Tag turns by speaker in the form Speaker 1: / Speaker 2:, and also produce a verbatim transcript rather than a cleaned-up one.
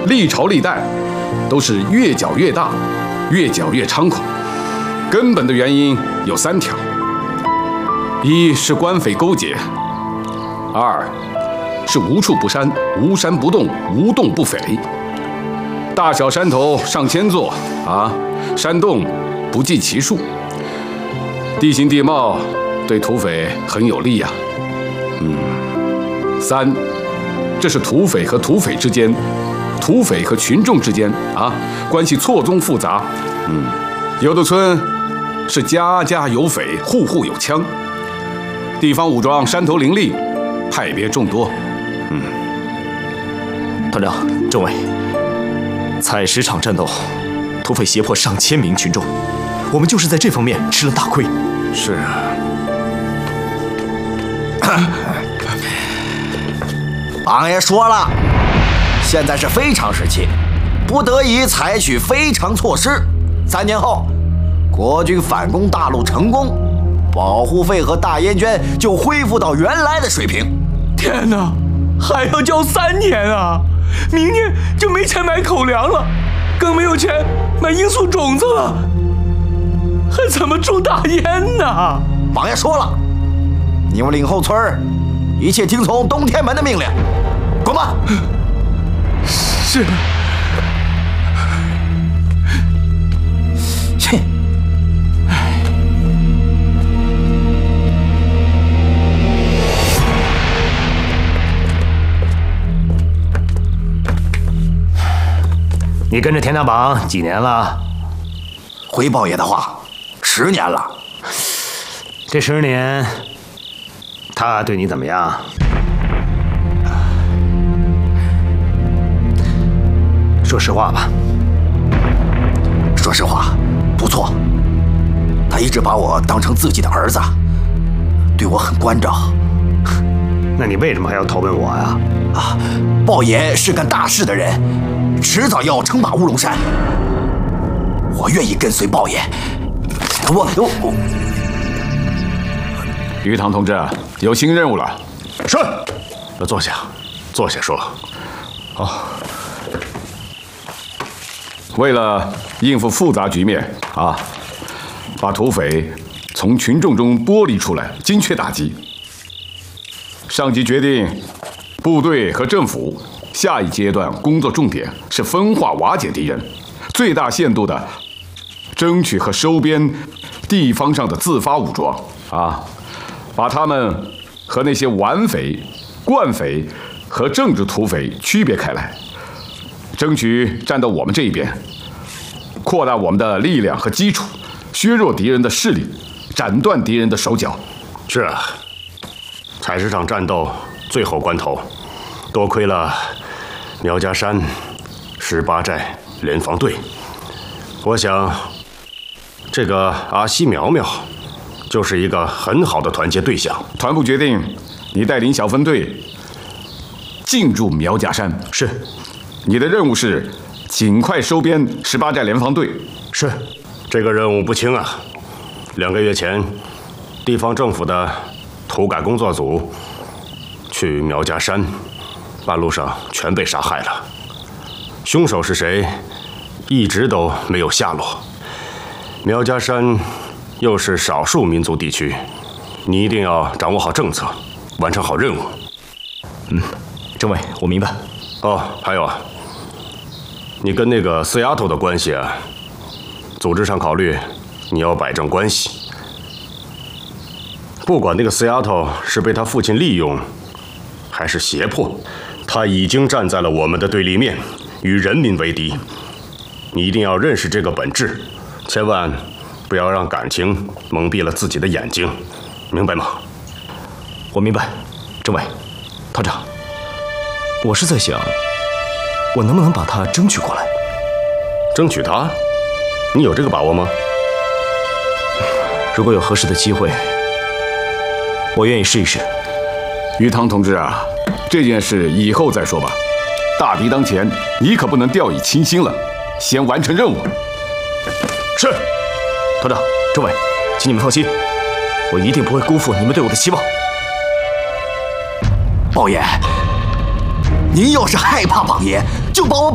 Speaker 1: 历朝历代都是越剿越大，越剿越猖狂。根本的原因有三条：一是官匪勾结，二是无处不山，无山不动，无洞不匪。大小山头上千座啊，山洞不计其数。地形地貌对土匪很有利呀、啊。嗯，三，这是土匪和土匪之间，土匪和群众之间啊，关系错综复杂。嗯，有的村是家家有匪，户户有枪，地方武装山头林立，派别众多。嗯，
Speaker 2: 团长、政委，采石场战斗，土匪胁迫上千名群众，我们就是在这方面吃了大亏。
Speaker 1: 是啊。
Speaker 3: 王爷说了，现在是非常时期，不得已采取非常措施。三年后，国军反攻大陆成功，保护费和大烟捐就恢复到原来的水平。
Speaker 4: 天哪，还要交三年啊！明年就没钱买口粮了，更没有钱买罂粟种子了，还怎么种大烟呢？
Speaker 3: 王爷说了，你们岭后村一切听从东天门的命令，滚吧！
Speaker 4: 是。
Speaker 3: 切！
Speaker 5: 你跟着田大榜几年了？
Speaker 3: 回报爷的话，十年了。
Speaker 5: 这十年，他对你怎么样？说实话吧。
Speaker 3: 说实话，不错。他一直把我当成自己的儿子，对我很关照。
Speaker 5: 那你为什么还要投奔我呀？
Speaker 3: 啊，豹爷是干大事的人，迟早要称霸乌龙山。我愿意跟随豹爷。我我我。
Speaker 1: 于堂同志，有新任务了。
Speaker 5: 是。坐下，坐下说。
Speaker 1: 好。为了应付复杂局面啊，把土匪从群众中剥离出来，精确打击。上级决定，部队和政府下一阶段工作重点是分化瓦解敌人，最大限度的争取和收编地方上的自发武装啊，把他们和那些顽匪、惯匪和政治土匪区别开来。争取站到我们这一边，扩大我们的力量和基础，削弱敌人的势力，斩断敌人的手脚。
Speaker 5: 是啊，采石场战斗最后关头，多亏了苗家山十八寨联防队。我想，这个阿西苗苗就是一个很好的团结对象。
Speaker 1: 团部决定，你带领小分队进入苗家山。
Speaker 2: 是。
Speaker 1: 你的任务是尽快收编十八寨联防队。
Speaker 2: 是。
Speaker 5: 这个任务不轻啊！两个月前，地方政府的土改工作组去苗家山，半路上全被杀害了。凶手是谁，一直都没有下落。苗家山又是少数民族地区，你一定要掌握好政策，完成好任务。
Speaker 2: 嗯，政委，我明白。
Speaker 5: 哦，还有啊。你跟那个四丫头的关系啊，组织上考虑，你要摆正关系。不管那个四丫头是被她父亲利用，还是胁迫，她已经站在了我们的对立面，与人民为敌。你一定要认识这个本质，千万不要让感情蒙蔽了自己的眼睛，明白吗？
Speaker 2: 我明白，政委，团长，我是在想。我能不能把他争取过来？
Speaker 5: 争取他？你有这个把握吗？
Speaker 2: 如果有合适的机会，我愿意试一试。
Speaker 1: 于堂同志啊，这件事以后再说吧。大敌当前，你可不能掉以轻心了。先完成任务。
Speaker 2: 是。团长、政委，请你们放心，我一定不会辜负你们对我的期望。
Speaker 3: 豹爷，您要是害怕榜爷，就把我